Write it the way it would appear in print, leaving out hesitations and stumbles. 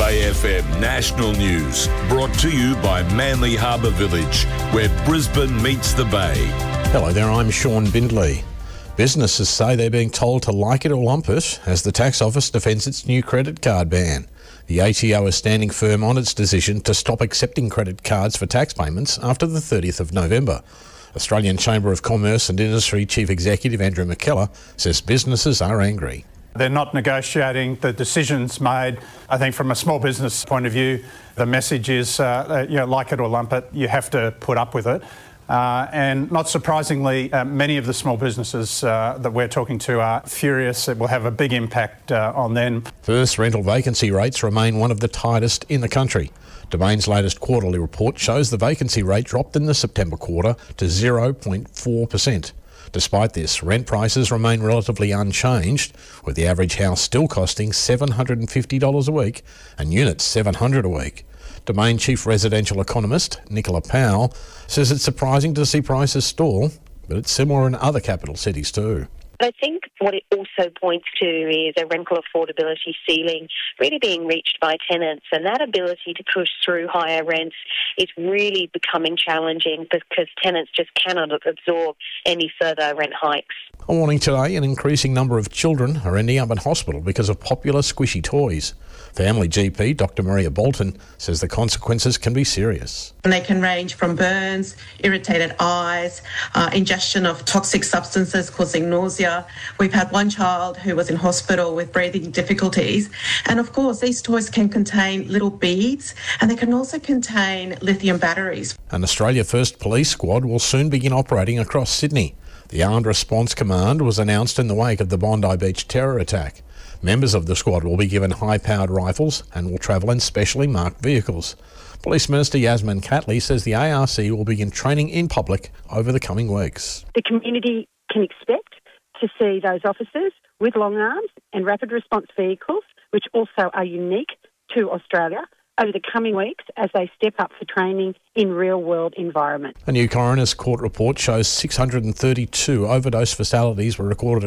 SAFM National News, brought to you by Manly Harbour Village, where Brisbane meets the Bay. Hello there, I'm Sean Bindley. Businesses say they're being told to like it or lump it as the tax office defends its new credit card ban. The ATO is standing firm on its decision to stop accepting credit cards for tax payments after the 30th of November. Australian Chamber of Commerce and Industry Chief Executive Andrew McKellar says businesses are angry. They're not negotiating the decisions made. I think from a small business point of view, the message is, like it or lump it, you have to put up with it. And not surprisingly, many of the small businesses that we're talking to are furious. It will have a big impact on them. First rental vacancy rates remain one of the tightest in the country. Domain's latest quarterly report shows the vacancy rate dropped in the September quarter to 0.4%. Despite this, rent prices remain relatively unchanged, with the average house still costing $750 a week and units $700 a week. Domain Chief Residential Economist Nicola Powell says it's surprising to see prices stall, but it's similar in other capital cities too. I think what it also points to is a rental affordability ceiling really being reached by tenants, and that ability to push through higher rents is really becoming challenging because tenants just cannot absorb any further rent hikes. A warning today, an increasing number of children are ending up in hospital because of popular squishy toys. Family GP Dr Maria Bolton says the consequences can be serious. And they can range from burns, irritated eyes, ingestion of toxic substances causing nausea. We've had one child who was in hospital with breathing difficulties. And of course, these toys can contain little beads and they can also contain lithium batteries. An Australia First police squad will soon begin operating across Sydney. The Armed Response Command was announced in the wake of the Bondi Beach terror attack. Members of the squad will be given high-powered rifles and will travel in specially marked vehicles. Police Minister Yasmin Catley says the ARC will begin training in public over the coming weeks. The community can expect to see those officers with long arms and rapid response vehicles, which also are unique to Australia, over the coming weeks as they step up for training in real-world environments. A new coroner's court report shows 632 overdose fatalities were recorded